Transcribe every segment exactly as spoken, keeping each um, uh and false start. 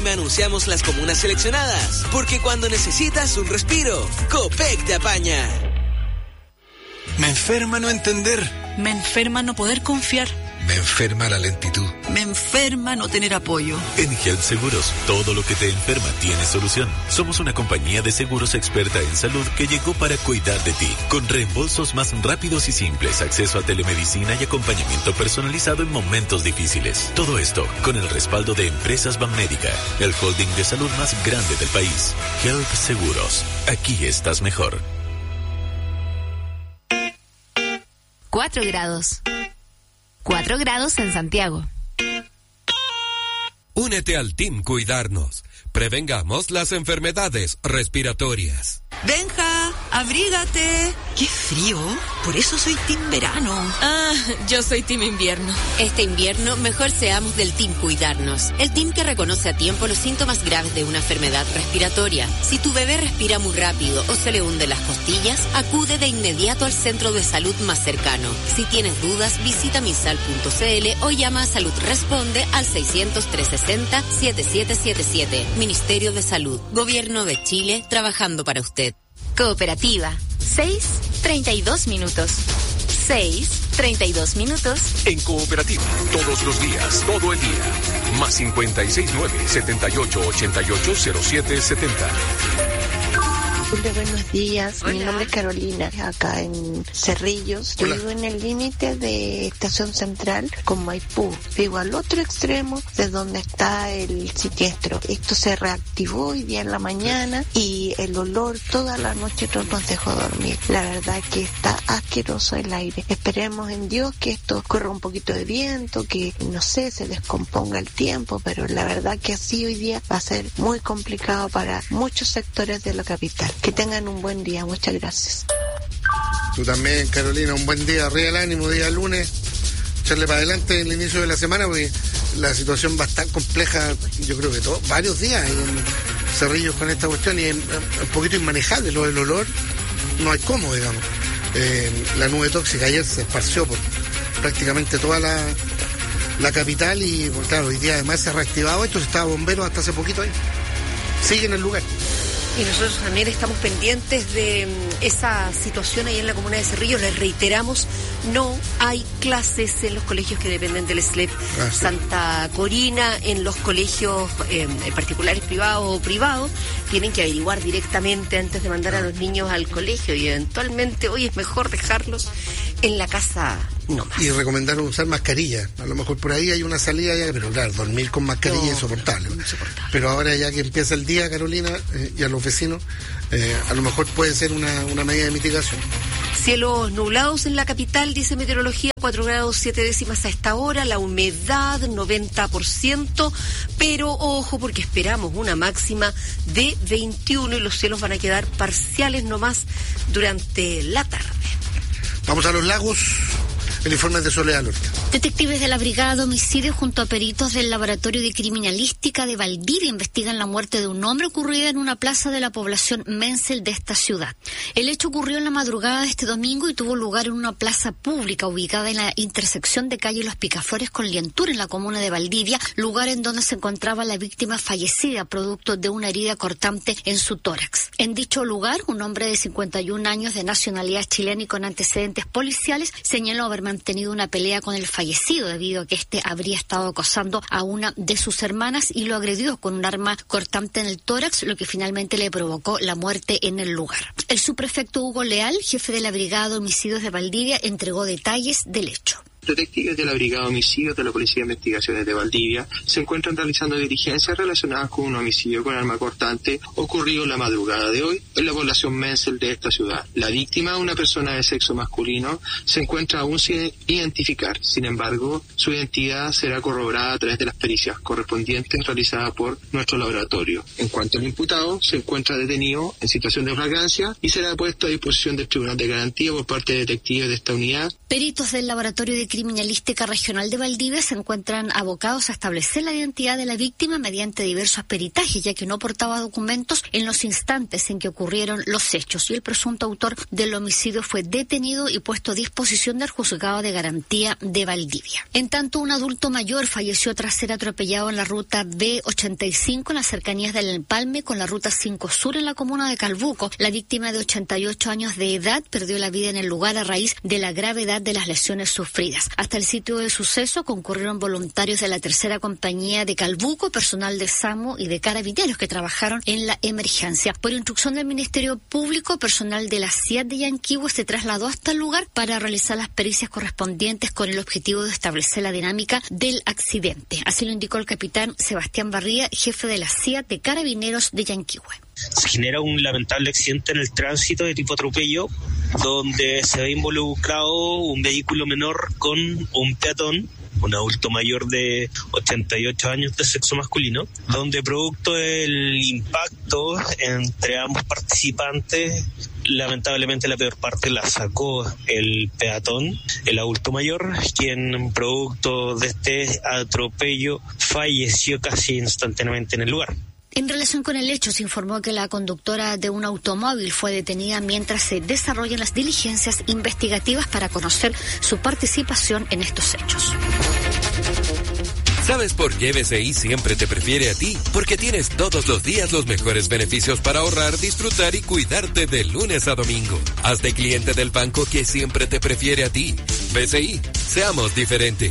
me anunciamos las comunas seleccionadas, porque cuando necesitas un respiro, Copec te apaña. Me enferma no entender. Me enferma no poder confiar. Me enferma la lentitud. Me enferma no tener apoyo. En Health Seguros, todo lo que te enferma tiene solución. Somos una compañía de seguros experta en salud que llegó para cuidar de ti. Con reembolsos más rápidos y simples, acceso a telemedicina y acompañamiento personalizado en momentos difíciles. Todo esto con el respaldo de Empresas Banmédica, el holding de salud más grande del país. Health Seguros. Aquí estás mejor. Cuatro grados. Cuatro grados en Santiago. Únete al Team Cuidarnos. Prevengamos las enfermedades respiratorias. Benja, abrígate. ¡Qué frío! Por eso soy Team Verano. Ah, yo soy Team Invierno. Este invierno, mejor seamos del Team Cuidarnos. El team que reconoce a tiempo los síntomas graves de una enfermedad respiratoria. Si tu bebé respira muy rápido o se le hunden las costillas, acude de inmediato al centro de salud más cercano. Si tienes dudas, visita misal punto c l o llama a Salud Responde al seiscientos, trescientos sesenta, setenta y siete setenta y siete. Ministerio de Salud. Gobierno de Chile, trabajando para usted. Cooperativa. seis, treinta y dos minutos. seis, treinta y dos minutos. En Cooperativa, todos los días, todo el día. Más cincuenta y seis nueve, setenta y ocho, ochenta y ocho, cero siete setenta. Hola, buenos días. Hola. Mi nombre es Carolina, acá en Cerrillos. Yo Hola. vivo en el límite de Estación Central con Maipú. Vivo al otro extremo de donde está el siniestro. Esto se reactivó hoy día en la mañana y el olor toda la noche no nos dejó dormir. La verdad que está asqueroso el aire. Esperemos en Dios que esto corra un poquito de viento, que no sé, se descomponga el tiempo, pero la verdad que así hoy día va a ser muy complicado para muchos sectores de la capital. Que tengan un buen día, muchas gracias. Tú también, Carolina, un buen día, arriba el ánimo, día lunes, echarle para adelante en el inicio de la semana, porque la situación va a estar compleja, yo creo que todos, varios días ahí en Cerrillos con esta cuestión, y es un poquito inmanejable lo del olor, no hay cómo, digamos. Eh, la nube tóxica ayer se esparció por prácticamente toda la, la capital, y pues, claro, hoy día además se ha reactivado esto, se estaba bombero hasta hace poquito ahí, sigue en el lugar. Y nosotros también estamos pendientes de esa situación ahí en la comuna de Cerrillos. Les reiteramos, no hay clases en los colegios que dependen del S L E P Ah, sí. Santa Corina, en los colegios eh, particulares privados o privados. Tienen que averiguar directamente antes de mandar a los niños al colegio, y eventualmente hoy es mejor dejarlos en la casa nomás. Y recomendaron usar mascarilla. A lo mejor por ahí hay una salida ya, pero claro, dormir con mascarilla No, es insoportable. insoportable. Pero ahora ya que empieza el día, Carolina, eh, y a los vecinos, eh, a lo mejor puede ser una, una medida de mitigación. Cielos nublados en la capital, dice meteorología, cuatro grados siete décimas a esta hora, la humedad noventa por ciento, pero ojo porque esperamos una máxima de veintiuno y los cielos van a quedar parciales nomás durante la tarde. Vamos a los lagos. El informe es de Soledad Lorca. Detectives de la Brigada de Homicidios junto a peritos del Laboratorio de Criminalística de Valdivia investigan la muerte de un hombre ocurrida en una plaza de la población Mensel de esta ciudad. El hecho ocurrió en la madrugada de este domingo y tuvo lugar en una plaza pública ubicada en la intersección de calle Los Picaflores con Lientur en la comuna de Valdivia, lugar en donde se encontraba la víctima fallecida producto de una herida cortante en su tórax. En dicho lugar, un hombre de cincuenta y un años de nacionalidad chilena y con antecedentes policiales señaló haber mantenido una pelea con el fallecido debido a que éste habría estado acosando a una de sus hermanas y lo agredió con un arma cortante en el tórax, lo que finalmente le provocó la muerte en el lugar. El subprefecto Hugo Leal, jefe de la Brigada de Homicidios de Valdivia, entregó detalles del hecho. Detectives de la Brigada de Homicidios de la Policía de Investigaciones de Valdivia se encuentran realizando diligencias relacionadas con un homicidio con arma cortante ocurrido la madrugada de hoy en la población Mensel de esta ciudad. La víctima, una persona de sexo masculino, se encuentra aún sin identificar. Sin embargo, su identidad será corroborada a través de las pericias correspondientes realizadas por nuestro laboratorio. En cuanto al imputado, se encuentra detenido en situación de flagrancia y será puesto a disposición del Tribunal de Garantía por parte de detectives de esta unidad. Peritos del Laboratorio de Criminalística Regional de Valdivia se encuentran abocados a establecer la identidad de la víctima mediante diversos peritajes, ya que no portaba documentos en los instantes en que ocurrieron los hechos, y el presunto autor del homicidio fue detenido y puesto a disposición del Juzgado de Garantía de Valdivia. En tanto, un adulto mayor falleció tras ser atropellado en la ruta B ochenta y cinco en las cercanías del Empalme con la ruta cinco Sur en la comuna de Calbuco. La víctima de ochenta y ocho años de edad perdió la vida en el lugar a raíz de la gravedad de las lesiones sufridas. Hasta el sitio del suceso concurrieron voluntarios de la tercera compañía de Calbuco, personal de SAMU y de Carabineros que trabajaron en la emergencia. Por instrucción del Ministerio Público, personal de la C I A D de Yanquihue se trasladó hasta el lugar para realizar las pericias correspondientes con el objetivo de establecer la dinámica del accidente. Así lo indicó el capitán Sebastián Barría, jefe de la C I A D de Carabineros de Yanquihue. Se genera un lamentable accidente en el tránsito de tipo atropello, donde se ve involucrado un vehículo menor con un peatón, un adulto mayor de ochenta y ocho años de sexo masculino, donde producto del impacto entre ambos participantes, lamentablemente la peor parte la sacó el peatón, el adulto mayor, quien producto de este atropello falleció casi instantáneamente en el lugar. En relación con el hecho, se informó que la conductora de un automóvil fue detenida mientras se desarrollan las diligencias investigativas para conocer su participación en estos hechos. ¿Sabes por qué B C I siempre te prefiere a ti? Porque tienes todos los días los mejores beneficios para ahorrar, disfrutar y cuidarte de lunes a domingo. Hazte cliente del banco que siempre te prefiere a ti. B C I, seamos diferentes.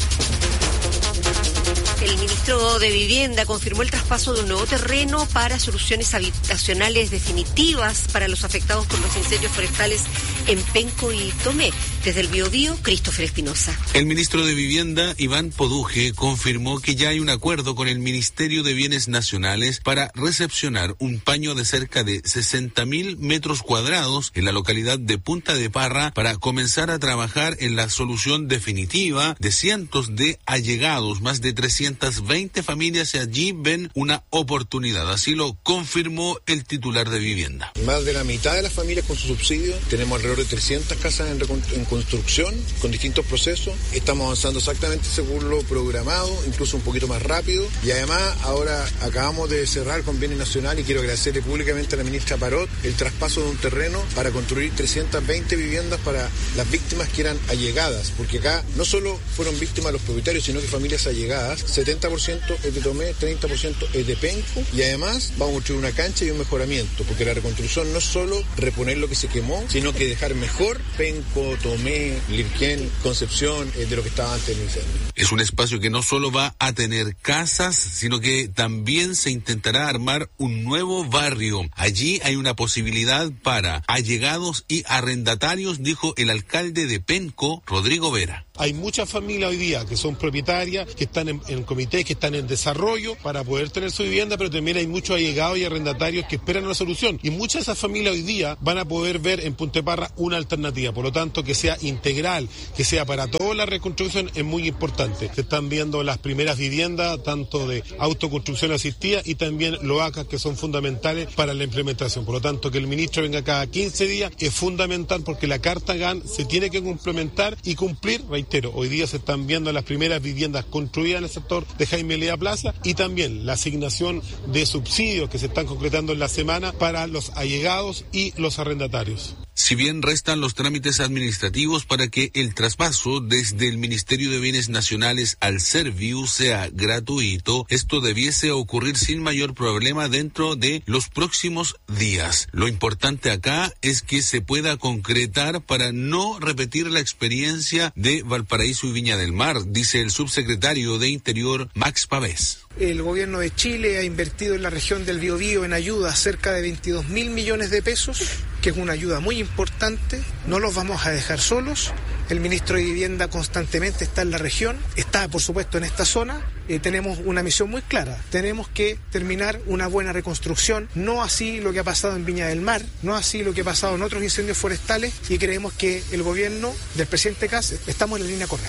El ministro de Vivienda confirmó el traspaso de un nuevo terreno para soluciones habitacionales definitivas para los afectados por los incendios forestales en Penco y Tomé. Desde el Biobío, Christopher Espinosa. El ministro de Vivienda, Iván Poduje, confirmó que ya hay un acuerdo con el Ministerio de Bienes Nacionales para recepcionar un paño de cerca de sesenta mil metros cuadrados en la localidad de Punta de Parra para comenzar a trabajar en la solución definitiva de cientos de allegados. Más de trescientas veinte familias allí ven una oportunidad. Así lo confirmó el titular de Vivienda. Más de la mitad de las familias con su subsidio. Tenemos alrededor de trescientas casas en, en construcción con distintos procesos. Estamos avanzando exactamente según lo programado, incluso un poquito más rápido. Y además ahora acabamos de cerrar con Bienes Nacional y quiero agradecerle públicamente a la ministra Parot el traspaso de un terreno para construir trescientas veinte viviendas para las víctimas que eran allegadas, porque acá no solo fueron víctimas los propietarios, sino que familias allegadas. setenta por ciento es de Tomé, treinta por ciento es de Penco, y además vamos a construir una cancha y un mejoramiento, porque la reconstrucción no es solo reponer lo que se quemó, sino que dejar mejor Penco, Tomé, Lirquén, Concepción, eh, de lo que estaba antes del incendio. Es un espacio que no solo va a tener casas, sino que también se intentará armar un nuevo barrio. Allí hay una posibilidad para allegados y arrendatarios, dijo el alcalde de Penco, Rodrigo Vera. Hay muchas familias hoy día que son propietarias, que están en, en comités, que están en desarrollo para poder tener su vivienda, pero también hay muchos allegados y arrendatarios que esperan una solución. Y muchas de esas familias hoy día van a poder ver en Punta de Parra una alternativa. Por lo tanto, que sea integral, que sea para toda la reconstrucción es muy importante. Se están viendo las primeras viviendas, tanto de autoconstrucción asistida y también loacas, que son fundamentales para la implementación. Por lo tanto, que el ministro venga cada quince días es fundamental, porque la Carta G A N se tiene que complementar y cumplir. Reitero, hoy día se están viendo las primeras viviendas construidas en el sector de Jaime Lea Plaza y también la asignación de subsidios que se están concretando en la semana para los allegados y los arrendatarios. Si bien restan los trámites administrativos para que el traspaso desde el Ministerio de Bienes Nacionales al Serviu sea gratuito, esto debiese ocurrir sin mayor problema dentro de los próximos días. Lo importante acá es que se pueda concretar para no repetir la experiencia de Valparaíso y Viña del Mar, dice el subsecretario de Interior, Max Pavés. El gobierno de Chile ha invertido en la región del Biobío en ayuda cerca de veintidós mil millones de pesos, que es una ayuda muy importante. No los vamos a dejar solos. El ministro de Vivienda constantemente está en la región, está por supuesto en esta zona. Eh, tenemos una misión muy clara. Tenemos que terminar una buena reconstrucción, no así lo que ha pasado en Viña del Mar, no así lo que ha pasado en otros incendios forestales, y creemos que el gobierno del presidente Kast estamos en la línea correcta.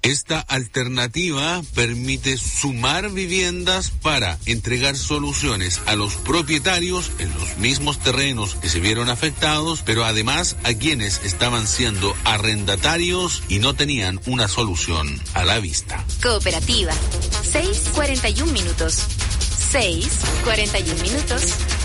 Esta alternativa permite sumar viviendas para entregar soluciones a los propietarios en los mismos terrenos que se vieron afectados, pero además a quienes estaban siendo arrendatarios y no tenían una solución a la vista. Cooperativa. seis cuarenta y un minutos. seis cuarenta y un minutos.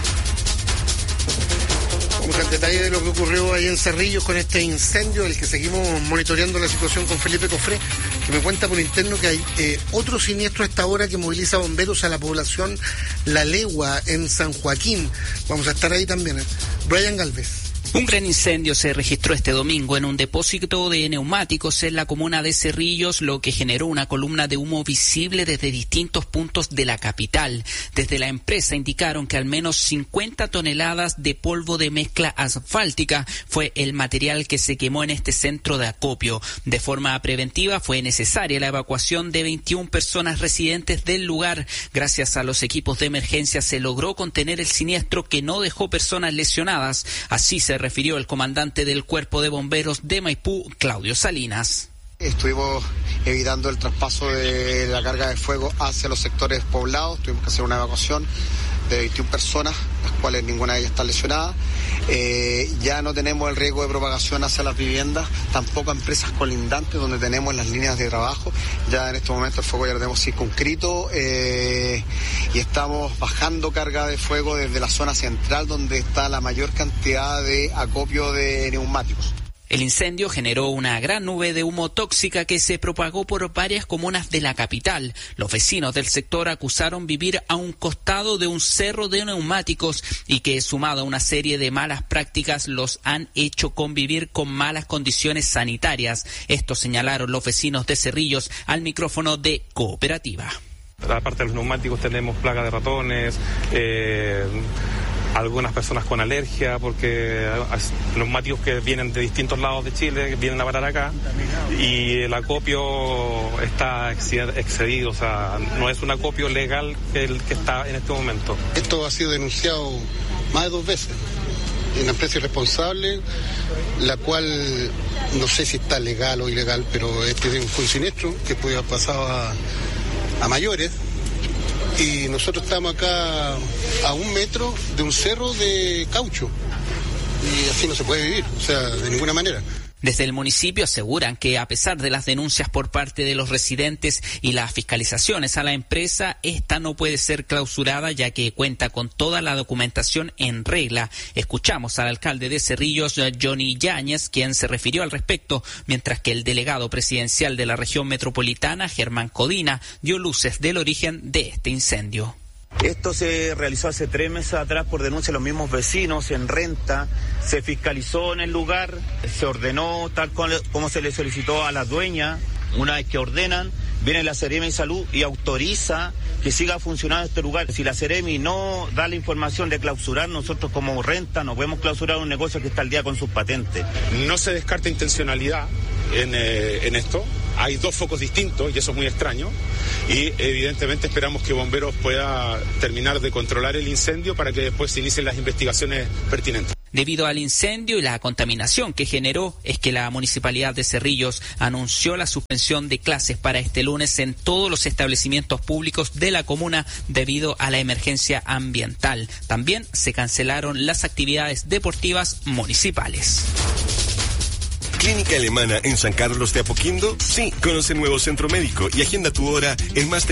Vamos al detalle de lo que ocurrió ahí en Cerrillos con este incendio, el que seguimos monitoreando la situación con Felipe Cofré, que me cuenta por interno que hay eh, otro siniestro a esta hora que moviliza bomberos a la población La Legua en San Joaquín. Vamos a estar ahí también. ¿eh? Brian Galvez. Un gran incendio se registró este domingo en un depósito de neumáticos en la comuna de Cerrillos, lo que generó una columna de humo visible desde distintos puntos de la capital. Desde la empresa indicaron que al menos cincuenta toneladas de polvo de mezcla asfáltica fue el material que se quemó en este centro de acopio. De forma preventiva fue necesaria la evacuación de veintiuna personas residentes del lugar. Gracias a los equipos de emergencia se logró contener el siniestro que no dejó personas lesionadas. Así se refirió el comandante del Cuerpo de Bomberos de Maipú, Claudio Salinas. Estuvimos evitando el traspaso de la carga de fuego hacia los sectores poblados. Tuvimos que hacer una evacuación de veintiuna personas, las cuales ninguna de ellas está lesionada. Eh, ya no tenemos el riesgo de propagación hacia las viviendas, tampoco a empresas colindantes donde tenemos las líneas de trabajo. Ya en este momento el fuego ya lo tenemos circunscrito eh, y estamos bajando carga de fuego desde la zona central donde está la mayor cantidad de acopio de neumáticos. El incendio generó una gran nube de humo tóxica que se propagó por varias comunas de la capital. Los vecinos del sector acusaron vivir a un costado de un cerro de neumáticos y que, sumado a una serie de malas prácticas, los han hecho convivir con malas condiciones sanitarias. Esto señalaron los vecinos de Cerrillos al micrófono de Cooperativa. Aparte de los neumáticos tenemos plaga de ratones, eh... algunas personas con alergia, porque neumáticos que vienen de distintos lados de Chile, que vienen a parar acá, y el acopio está excedido, o sea, no es un acopio legal el que está en este momento. Esto ha sido denunciado más de dos veces. Una empresa irresponsable, la cual no sé si está legal o ilegal, pero este fue un siniestro que puede haber pasado a, a mayores. Y nosotros estamos acá a un metro de un cerro de caucho y así no se puede vivir, o sea, de ninguna manera. Desde el municipio aseguran que a pesar de las denuncias por parte de los residentes y las fiscalizaciones a la empresa, esta no puede ser clausurada ya que cuenta con toda la documentación en regla. Escuchamos al alcalde de Cerrillos, Johnny Yáñez, quien se refirió al respecto, mientras que el delegado presidencial de la región metropolitana, Germán Codina, dio luces del origen de este incendio. Esto se realizó hace tres meses atrás por denuncia de los mismos vecinos en renta, se fiscalizó en el lugar, se ordenó tal como se le solicitó a la dueña. Una vez que ordenan, viene la Seremi de Salud y autoriza que siga funcionando este lugar. Si la Seremi no da la información de clausurar, nosotros como renta no podemos clausurar un negocio que está al día con sus patentes. No se descarta intencionalidad en, eh, en esto. Hay dos focos distintos y eso es muy extraño y evidentemente esperamos que Bomberos pueda terminar de controlar el incendio para que después se inicien las investigaciones pertinentes. Debido al incendio y la contaminación que generó, es que la Municipalidad de Cerrillos anunció la suspensión de clases para este lunes en todos los establecimientos públicos de la comuna debido a la emergencia ambiental. También se cancelaron las actividades deportivas municipales. Clínica Alemana en San Carlos de Apoquindo. Sí, conoce el nuevo centro médico y agenda tu hora en más